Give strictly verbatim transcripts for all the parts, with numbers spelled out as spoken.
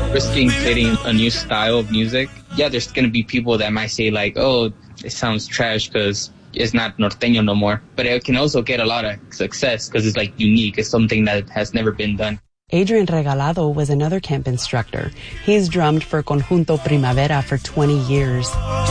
risking creating a new style of music. Yeah, there's going to be people that might say like, oh, it sounds trash because it's not norteño no more. But it can also get a lot of success because it's like unique. It's something that has never been done. Adrian Regalado was another camp instructor. He's drummed for Conjunto Primavera for twenty years.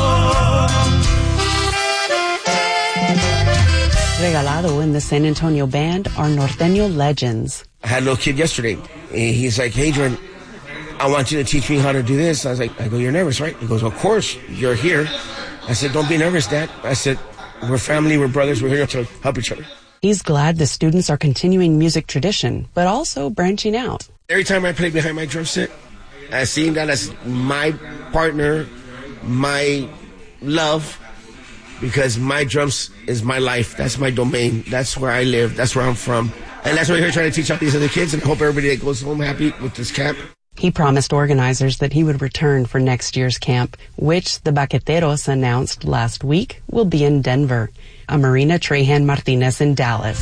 Regalado and the San Antonio band are norteño legends. I had a little kid yesterday. He's like, Adrian, I want you to teach me how to do this. I was like, I go, you're nervous, right? He goes, of course, you're here. I said, don't be nervous, Dad. I said, we're family, we're brothers, we're here to help each other. He's glad the students are continuing music tradition, but also branching out. Every time I play behind my drum set, I see that as my partner, my love, because my drums is my life. That's my domain. That's where I live. That's where I'm from. And that's what we're here trying to teach out these other kids, and I hope everybody that goes home happy with this camp. He promised organizers that he would return for next year's camp, which the Baqueteros announced last week will be in Denver. A Marina Trahan Martinez in Dallas.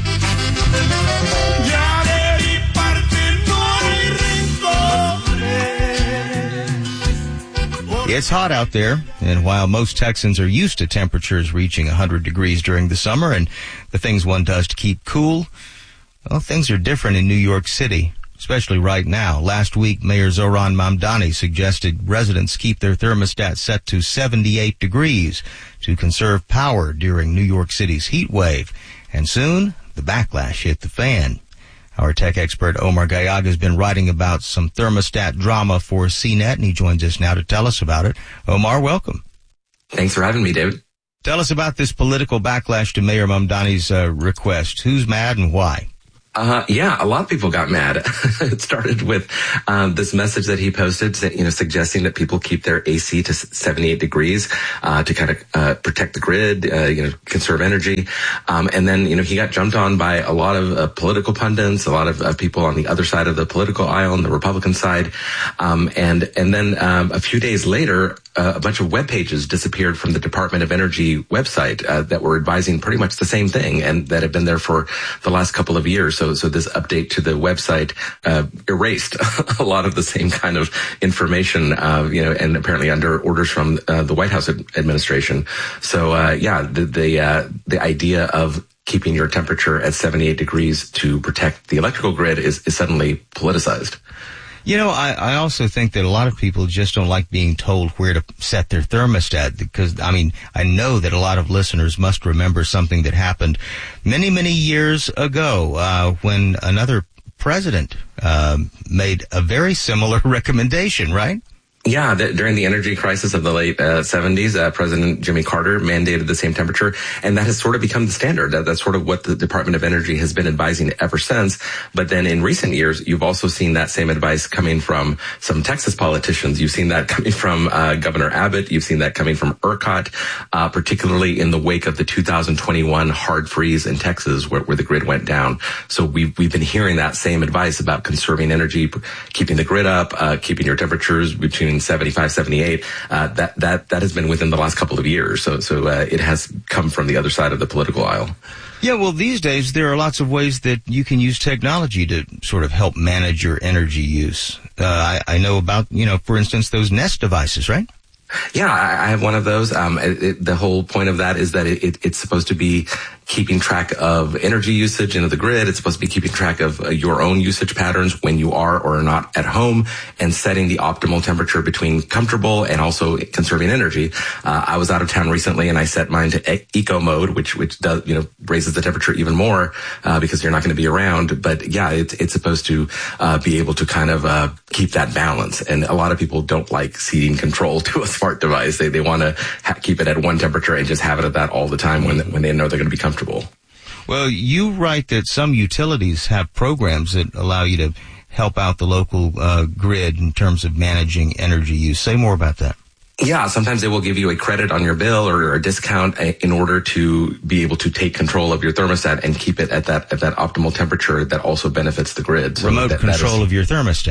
It's hot out there, and while most Texans are used to temperatures reaching one hundred degrees during the summer and the things one does to keep cool, well, things are different in New York City, especially right now. Last week, Mayor Zohran Mamdani suggested residents keep their thermostat set to seventy-eight degrees to conserve power during New York City's heat wave. And soon, the backlash hit the fan. Our tech expert Omar Gallaga has been writing about some thermostat drama for C net, and he joins us now to tell us about it. Omar, welcome. Thanks for having me, David. Tell us about this political backlash to Mayor Mamdani's uh, request. Who's mad and why? Uh, yeah, a lot of people got mad. It started with um, this message that he posted, you know, suggesting that people keep their A C to seventy-eight degrees uh, to kind of uh, protect the grid, uh, you know, conserve energy. Um, and then, you know, he got jumped on by a lot of uh, political pundits, a lot of uh, people on the other side of the political aisle, on the Republican side. Um, and and then um, a few days later, uh, a bunch of web pages disappeared from the Department of Energy website uh, that were advising pretty much the same thing and that have been there for the last couple of years. So, so this update to the website uh, erased a lot of the same kind of information, uh, you know, and apparently under orders from uh, the White House ad- administration. So, uh, yeah, the the, uh, the idea of keeping your temperature at seventy-eight degrees to protect the electrical grid is, is suddenly politicized. You know, I, I also think that a lot of people just don't like being told where to set their thermostat because, I mean, I know that a lot of listeners must remember something that happened many, many years ago uh, when another president uh, made a very similar recommendation, right? Yeah, the, during the energy crisis of the late uh, seventies, uh, President Jimmy Carter mandated the same temperature, and that has sort of become the standard. That, that's sort of what the Department of Energy has been advising ever since. But then in recent years, you've also seen that same advice coming from some Texas politicians. You've seen that coming from uh, Governor Abbott. You've seen that coming from ERCOT, uh, particularly in the wake of the two thousand twenty-one hard freeze in Texas, where, where the grid went down. So we've we've been hearing that same advice about conserving energy, keeping the grid up, uh, keeping your temperatures between seventy-five, seventy-eight, uh, that, that, that has been within the last couple of years. So, so, uh, it has come from the other side of the political aisle. Yeah, well, these days there are lots of ways that you can use technology to sort of help manage your energy use. Uh, I, I know about, you know, for instance, those Nest devices, right? Yeah, I, I have one of those. Um, it, it, the whole point of that is that it, it, it's supposed to be keeping track of energy usage into the grid. It's supposed to be keeping track of uh, your own usage patterns when you are or are not at home and setting the optimal temperature between comfortable and also conserving energy. Uh, I was out of town recently and I set mine to e- eco mode, which, which does, you know, raises the temperature even more, uh, because you're not going to be around. But yeah, it's, it's supposed to, uh, be able to kind of, uh, keep that balance. And a lot of people don't like ceding control to a smart device. They, they want to ha- keep it at one temperature and just have it at that all the time when, when they know they're going to be comfortable. Well, you write that some utilities have programs that allow you to help out the local uh, grid in terms of managing energy use. Say more about that. Yeah, sometimes they will give you a credit on your bill or a discount in order to be able to take control of your thermostat and keep it at that at that optimal temperature that also benefits the grid. So Remote that, control that is, of your thermostat.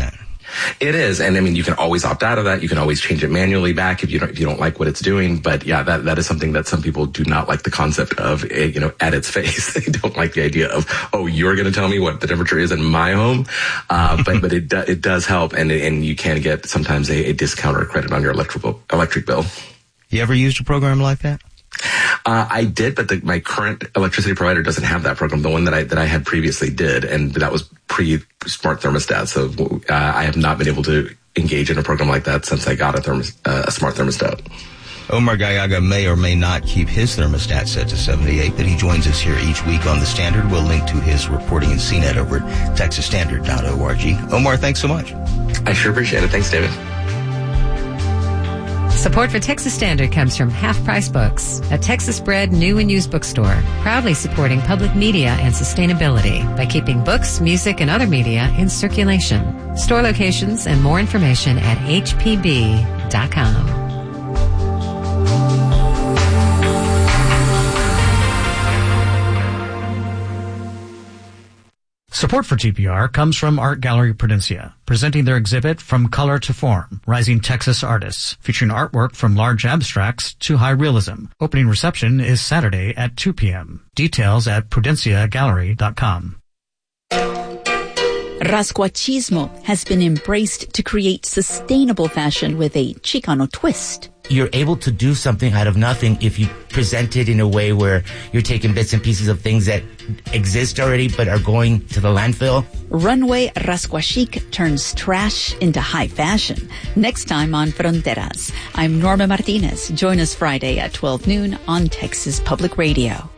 It is. And I mean, you can always opt out of that. You can always change it manually back if you don't, if you don't like what it's doing. But yeah, that, that is something that some people do not like the concept of, you know, at its face. They don't like the idea of, oh, you're going to tell me what the temperature is in my home. Uh, but, but it, do, it does help. And, and you can get sometimes a, a discount or a credit on your electrical, electric bill. You ever used a program like that? Uh, I did, but the, my current electricity provider doesn't have that program. The one that I that I had previously did, and that was pre-smart thermostat. So uh, I have not been able to engage in a program like that since I got a, thermos, uh, a smart thermostat. Omar Gallaga may or may not keep his thermostat set to seventy-eight, but he joins us here each week on The Standard. We'll link to his reporting in C net over at texas standard dot org. Omar, thanks so much. I sure appreciate it. Thanks, David. Support for Texas Standard comes from Half Price Books, a Texas-bred new and used bookstore, proudly supporting public media and sustainability by keeping books, music, and other media in circulation. Store locations and more information at h p b dot com. Support for T P R comes from Art Gallery Prudencia, presenting their exhibit From Color to Form, Rising Texas Artists, featuring artwork from large abstracts to high realism. Opening reception is Saturday at two p.m. Details at prudencia gallery dot com. Rascuachismo has been embraced to create sustainable fashion with a Chicano twist. You're able to do something out of nothing if you present it in a way where you're taking bits and pieces of things that exist already but are going to the landfill. Runway Rascuachic turns trash into high fashion. Next time on Fronteras. I'm Norma Martinez. Join us Friday at twelve noon on Texas Public Radio.